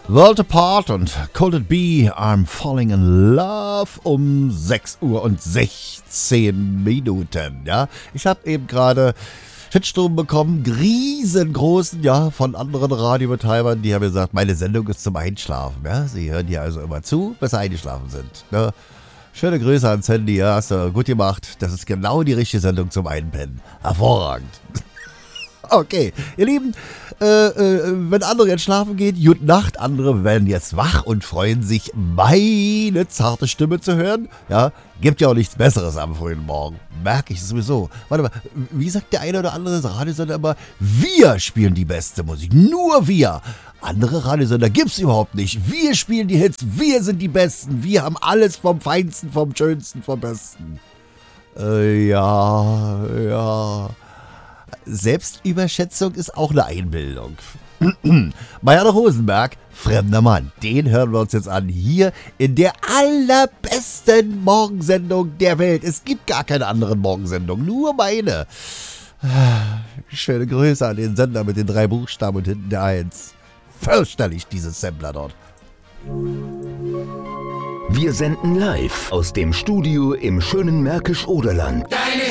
World Apart und Cold It Be, I'm Falling in Love um 6 Uhr und 16 Minuten. Ja, ich habe eben gerade Shitsturm bekommen, riesengroßen, ja, von anderen Radiobetreibern, die haben gesagt, meine Sendung ist zum Einschlafen. Ja, sie hören hier also immer zu, bis sie eingeschlafen sind. Ne? Schöne Grüße ans Handy, ja, hast du gut gemacht. Das ist genau die richtige Sendung zum Einpennen. Hervorragend. Okay, ihr Lieben, wenn andere jetzt schlafen gehen, gute Nacht. Andere werden jetzt wach und freuen sich, meine zarte Stimme zu hören. Ja, gibt ja auch nichts Besseres am frühen Morgen. Merke ich sowieso. Warte mal, wie sagt der eine oder andere Radiosender immer? Wir spielen die beste Musik. Nur wir. Andere Radiosender gibt's überhaupt nicht. Wir spielen die Hits. Wir sind die Besten. Wir haben alles vom Feinsten, vom Schönsten, vom Besten. Ja. Selbstüberschätzung ist auch eine Einbildung. Marianne Rosenberg, Fremder Mann, den hören wir uns jetzt an, hier in der allerbesten Morgensendung der Welt. Es gibt gar keine anderen Morgensendungen, nur meine. Schöne Grüße an den Sender mit den 3 Buchstaben und hinten der 1. Fürchterlich, dieses Sampler dort. Wir senden live aus dem Studio im schönen Märkisch-Oderland.